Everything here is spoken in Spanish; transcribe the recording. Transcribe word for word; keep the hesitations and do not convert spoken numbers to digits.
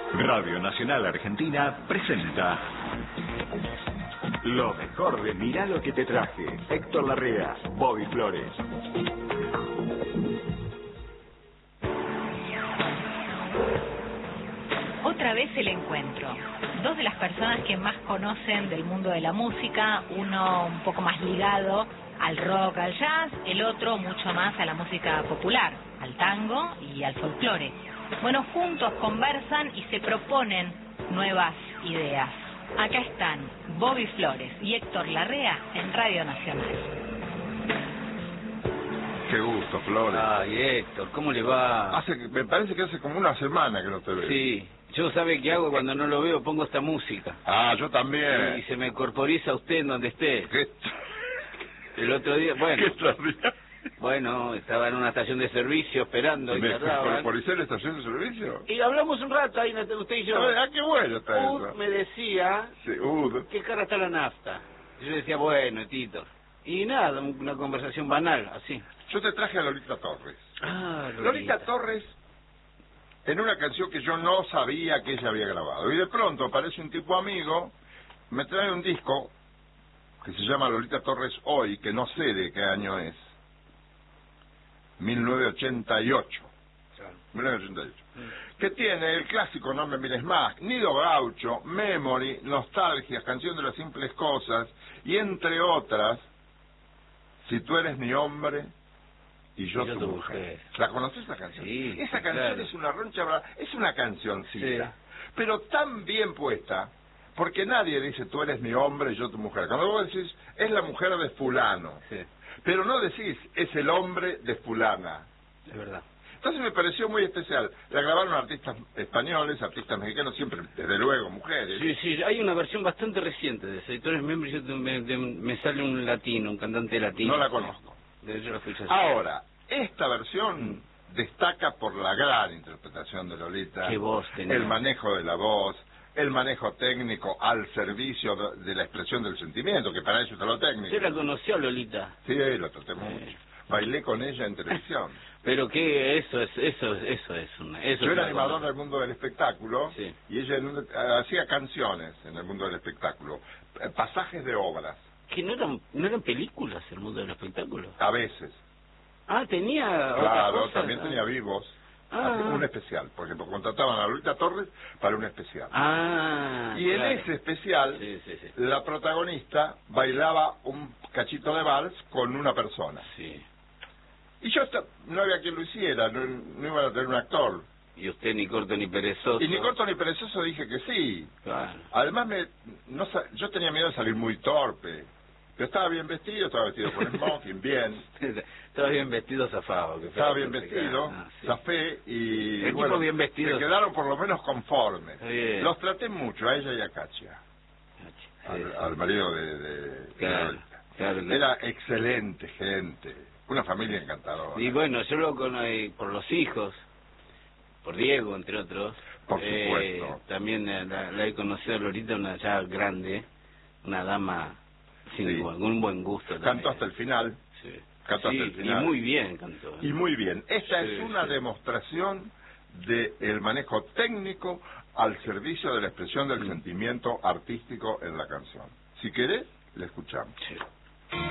Radio Nacional Argentina presenta lo mejor de Mirá lo que te traje. Héctor Larrea, Bobby Flores. Otra vez el encuentro. Dos de las personas que más conocen del mundo de la música, uno un poco más ligado al rock, al jazz, el otro mucho más a la música popular, al tango y al folclore. Bueno, juntos conversan y se proponen nuevas ideas. Acá están Bobby Flores y Héctor Larrea en Radio Nacional. Qué gusto, Flores. Ay, Héctor, ¿cómo le va? Hace, me parece que hace como una semana que no te veo. Sí, yo sabe qué hago cuando no lo veo, pongo esta música. Ah, yo también. Y se me corporiza usted en donde esté. ¿Qué? El otro día, bueno, ¿Qué extraordinario? bueno, estaba en una estación de servicio esperando y ¿Me tardaban. corporicé en la estación de servicio? Y hablamos un rato ahí, usted y yo. Ah, qué bueno está Ud eso. me decía, Sí, Ud. ¿qué cara está la nafta? Yo decía, bueno, Tito. Y nada, una conversación banal, así. Yo te traje a Lolita Torres. Ah, Lolita. Lolita Torres, en una canción que yo no sabía que ella había grabado. Y de pronto aparece un tipo amigo, me trae un disco que se llama Lolita Torres Hoy, que no sé de qué año es. mil novecientos ochenta y ocho. Claro. mil novecientos ochenta y ocho. Mm. Que tiene el clásico No me mires más, Nido Gaucho, Memory, Nostalgias, Canción de las simples cosas, y entre otras, Si tú eres mi hombre y yo, y yo tu tu mujer. mujer. ¿La conoces esa canción? Sí, esa sí, canción claro. es una roncha, bra- es una cancioncita, Sí. pero tan bien puesta, porque nadie dice tú eres mi hombre y yo tu mujer. Cuando vos decís, es la mujer de fulano, Sí, pero no decís, es el hombre de fulana. es verdad. Entonces me pareció muy especial. La grabaron artistas españoles, artistas mexicanos, siempre, desde luego, mujeres. Sí, sí, hay una versión bastante reciente de ese. Tú eres miembro y yo te- me, de- me sale un latino, un cantante latino. No la conozco. De yo la escuché así. Ahora, esta versión destaca por la gran interpretación de Lolita, Qué voz tenía. el manejo de la voz, el manejo técnico al servicio de, de la expresión del sentimiento, que para eso está lo técnico. ¿Usted la conoció, Lolita? Sí, lo traté Eh. mucho. Bailé con ella en televisión. Pero que eso es, eso, eso es una... Eso Yo es era una animador cosa. del mundo del espectáculo, Sí. y ella en un- hacía canciones en el mundo del espectáculo, eh, pasajes de obras, Que no eran, no eran películas el mundo del espectáculo. a veces. Ah, tenía otras Claro, cosas. también Ah. tenía vivos. Ah. Hacía un especial, por ejemplo, contrataban a Lolita Torres para un especial. Ah, y en claro. ese especial, Sí, sí, sí. la protagonista bailaba un cachito de vals con una persona. Sí. Y yo esta- no había quien lo hiciera, no, no iban a tener un actor. Y usted ni corto ni perezoso. Y ni corto ni perezoso dije que sí. Claro. Además, me, no, sa- yo tenía miedo de salir muy torpe. Pero estaba bien vestido, estaba vestido con smoking, bien. Estaba bien vestido, zafado. Que Estaba fue bien lo que- vestido, ah, sí. zafé y El tipo bueno, bien vestido. se quedaron por lo menos conformes. Está bien. Los traté mucho, a ella y a Katia, Sí. al, al marido de, de, de Claro, Lolita. claro, claro. Era excelente gente, una familia encantadora. Y bueno, yo lo conocí por los hijos, por Diego, entre otros. Por Eh, supuesto. también eh, la, la he conocido a Lolita, una ya grande, una dama sin Sí. buen- con un buen gusto también. Cantó hasta el final, Sí, cantó Sí, hasta el final. y muy bien cantó. ¿eh? y muy bien. Esta Sí, es una sí. demostración del manejo técnico al servicio de la expresión del Mm. sentimiento artístico en la canción. Si querés, la escuchamos. Sí.